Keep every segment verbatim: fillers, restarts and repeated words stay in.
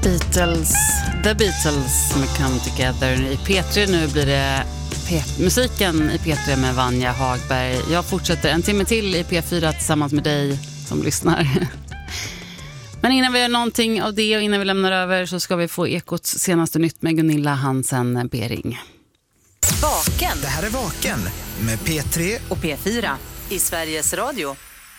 Beatles, The Beatles med Come Together i P tre. Nu blir det P- musiken i P tre med Vanja Hagberg. Jag fortsätter en timme till i P fyra tillsammans med dig som lyssnar. Men innan vi gör någonting av det och innan vi lämnar över så ska vi få Ekots senaste nytt med Gunilla Hansen Bering. Vaken. Det här är Vaken med P tre och P fyra i Sveriges Radio.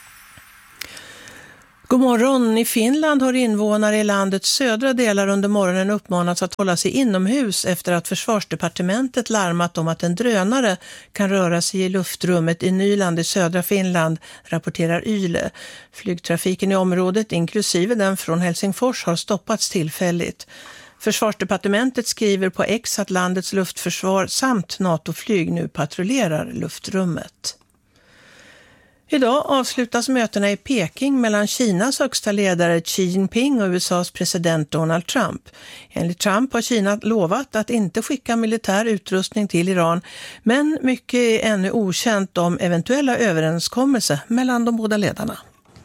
God morgon. I Finland har invånare i landets södra delar under morgonen uppmanats att hålla sig inomhus efter att försvarsdepartementet larmat om att en drönare kan röra sig i luftrummet i Nyland i södra Finland, rapporterar Yle. Flygtrafiken i området, inklusive den från Helsingfors, har stoppats tillfälligt. Försvarsdepartementet skriver på X att landets luftförsvar samt NATO-flyg nu patrullerar luftrummet. Idag avslutas mötena i Peking mellan Kinas högsta ledare Xi Jinping och U S A:s president Donald Trump. Enligt Trump har Kina lovat att inte skicka militär utrustning till Iran, men mycket är ännu okänt om eventuella överenskommelser mellan de båda ledarna.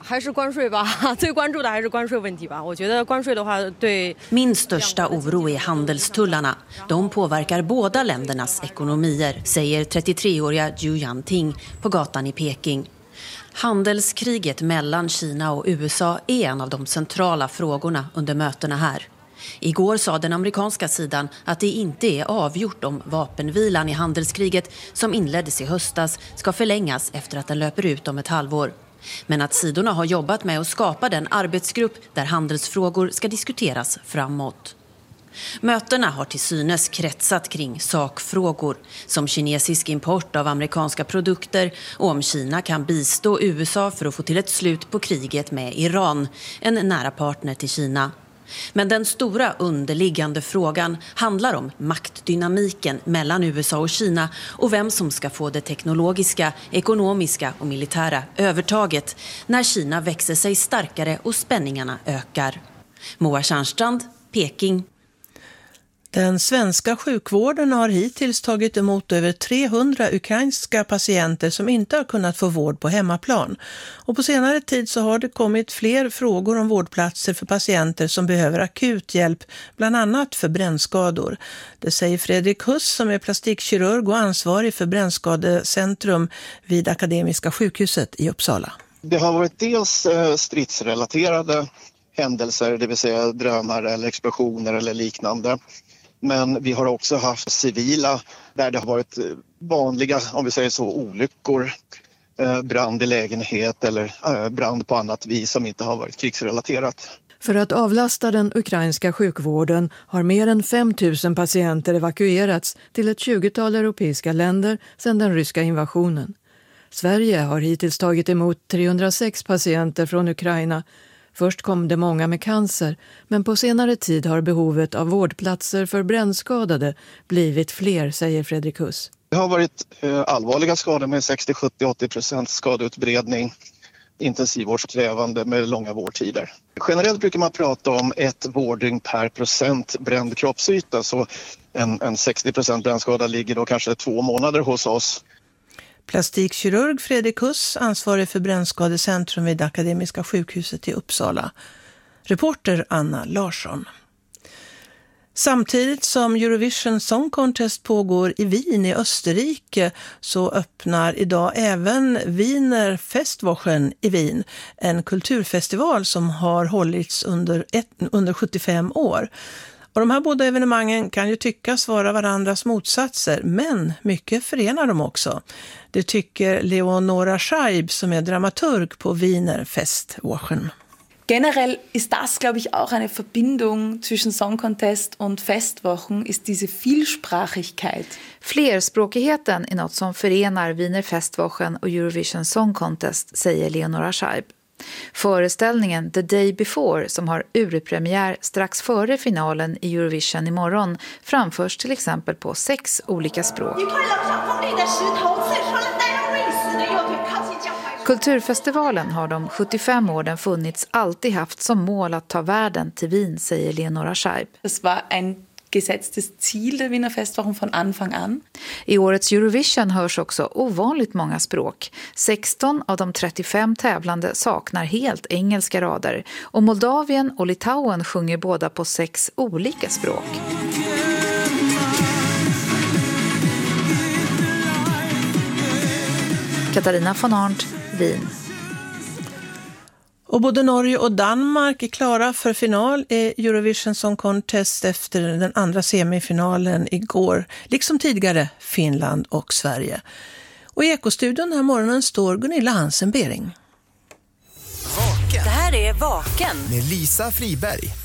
Min största oro är handelstullarna. De påverkar båda ländernas ekonomier, säger trettiotre-åriga Zhu Yanting på gatan i Peking. Handelskriget mellan Kina och U S A är en av de centrala frågorna under mötena här. Igår sa den amerikanska sidan att det inte är avgjort om vapenvilan i handelskriget som inleddes i höstas ska förlängas efter att den löper ut om ett halvår. Men att sidorna har jobbat med att skapa den arbetsgrupp där handelsfrågor ska diskuteras framåt. Mötena har till synes kretsat kring sakfrågor som kinesisk import av amerikanska produkter och om Kina kan bistå U S A för att få till ett slut på kriget med Iran, en nära partner till Kina. Men den stora underliggande frågan handlar om maktdynamiken mellan U S A och Kina och vem som ska få det teknologiska, ekonomiska och militära övertaget när Kina växer sig starkare och spänningarna ökar. Moa Tjärnstrand, Peking. Den svenska sjukvården har hittills tagit emot över trehundra ukrainska patienter som inte har kunnat få vård på hemmaplan. Och på senare tid så har det kommit fler frågor om vårdplatser för patienter som behöver akut hjälp, bland annat för brännskador. Det säger Fredrik Huss som är plastikkirurg och ansvarig för brännskadecentrum vid Akademiska sjukhuset i Uppsala. Det har varit dels stridsrelaterade händelser, det vill säga drönare eller explosioner eller liknande. Men vi har också haft civila där det har varit vanliga, om vi säger så, olyckor, brand i lägenhet eller brand på annat vis som inte har varit krigsrelaterat. För att avlasta den ukrainska sjukvården har mer än fem tusen patienter evakuerats till ett tjugotal europeiska länder sedan den ryska invasionen. Sverige har hittills tagit emot trehundrasex patienter från Ukraina. Först kom det många med cancer, men på senare tid har behovet av vårdplatser för brännskadade blivit fler, säger Fredrik Huss. Det har varit eh, allvarliga skador med sextio, sjuttio, åttio procent skadeutbredning, intensivvårdskrävande med långa vårdtider. Generellt brukar man prata om ett vårddygn per procent bränd kroppsyta, så en, en sextio procent brännskada ligger då kanske två månader hos oss. Plastikkirurg Fredrik Huss, ansvarig för brännskadecentrum vid Akademiska sjukhuset i Uppsala. Reporter Anna Larsson. Samtidigt som Eurovision Song Contest pågår i Wien i Österrike så öppnar idag även Wiener Festwochen i Wien, en kulturfestival som har hållits under, ett, under sjuttiofem år. Och de här båda evenemangen kan ju tyckas vara varandras motsatser, men mycket förenar dem också. Det tycker Leonora Scheib som är dramaturg på Wiener Festwochen. Generell ist das, glaube ich, auch eine Verbindung zwischen Song Contest und Festwochen, ist diese Vielsprachigkeit. Flerspråkigheten är något som förenar Wiener Festwochen och Eurovision Song Contest, säger Leonora Scheib. Föreställningen The Day Before, som har urpremiär strax före finalen i Eurovision imorgon, framförs till exempel på sex olika språk. Kulturfestivalen har de sjuttiofem åren funnits alltid haft som mål att ta världen till Wien, säger Leonora Scheib. Det var en gesetztes Ziel der Wiener Festwochen von Anfang an. I årets Eurovision hörs också ovanligt många språk. sexton av de trettiofem tävlande saknar helt engelska rader. Och Moldavien och Litauen sjunger båda på sex olika språk. Katarina von Arndt, Wien. Och både Norge och Danmark är klara för final i Eurovision Song Contest efter den andra semifinalen igår, liksom tidigare Finland och Sverige. Och i Ekostudion den här morgonen står Gunilla Hansen-Bering. Det här är Vaken med Lisa Friberg.